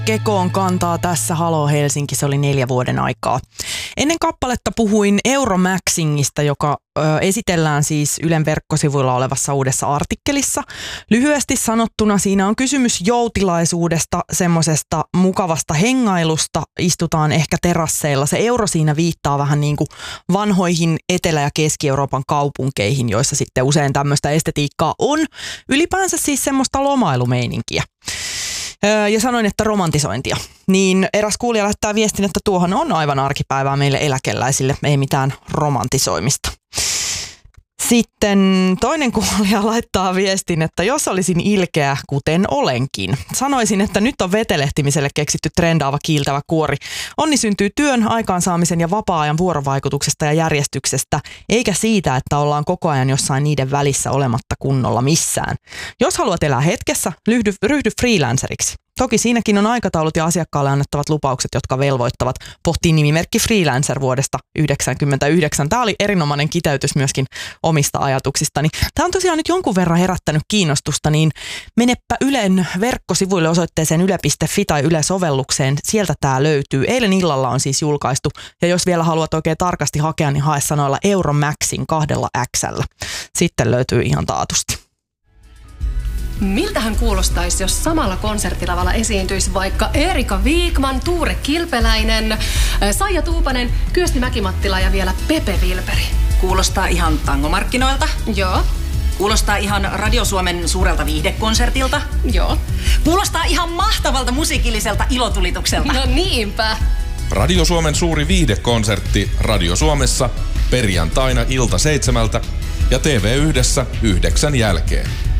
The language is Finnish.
kekoon kantaa tässä Halo Helsinki, se oli 4 vuoden aikaa. Ennen kappaletta puhuin Euromaxingista, joka esitellään siis Ylen verkkosivuilla olevassa uudessa artikkelissa. Lyhyesti sanottuna siinä on kysymys joutilaisuudesta, semmoisesta mukavasta hengailusta, istutaan ehkä terasseilla. Se euro siinä viittaa vähän niin kuin vanhoihin Etelä- ja Keski-Euroopan kaupunkeihin, joissa sitten usein tämmöistä estetiikkaa on. Ylipäänsä siis semmoista lomailumeininkiä. Ja sanoin, että romantisointia. Niin eräs kuulija lähettää viestin, että tuohon on aivan arkipäivää meille eläkeläisille, ei mitään romantisoimista. Sitten toinen kuulija laittaa viestin, että jos olisin ilkeä, kuten olenkin. Sanoisin, että nyt on vetelehtimiselle keksitty trendaava kiiltävä kuori. Onni syntyy työn, aikaansaamisen ja vapaa-ajan vuorovaikutuksesta ja järjestyksestä, eikä siitä, että ollaan koko ajan jossain niiden välissä olematta kunnolla missään. Jos haluat elää hetkessä, ryhdy freelanceriksi. Toki siinäkin on aikataulut ja asiakkaalle annettavat lupaukset, jotka velvoittavat. Pohtii nimimerkki Freelancer vuodesta 1999. Tämä oli erinomainen kiteytys myöskin omista ajatuksistani. Tämä on tosiaan nyt jonkun verran herättänyt kiinnostusta, niin menepä Ylen verkkosivuille osoitteeseen yle.fi tai Yle-sovellukseen. Sieltä tämä löytyy. Eilen illalla on siis julkaistu. Ja jos vielä haluat oikein tarkasti hakea, niin hae sanoilla Euromaxin 2 X:llä. Sitten löytyy ihan taatusti. Miltähän kuulostaisi, jos samalla konserttilavalla esiintyisi vaikka Erika Viikman, Tuure Kilpeläinen, Saija Tuupanen, Kyösti Mäkimattila ja vielä Pepe Vilperi? Kuulostaa ihan tangomarkkinoilta. Joo. Kuulostaa ihan Radio Suomen suurelta viihdekonsertilta. Joo. Kuulostaa ihan mahtavalta musiikilliselta ilotulitukselta. No niinpä. Radio Suomen suuri viihdekonsertti Radio Suomessa perjantaina ilta 7 ja TV1 9 jälkeen.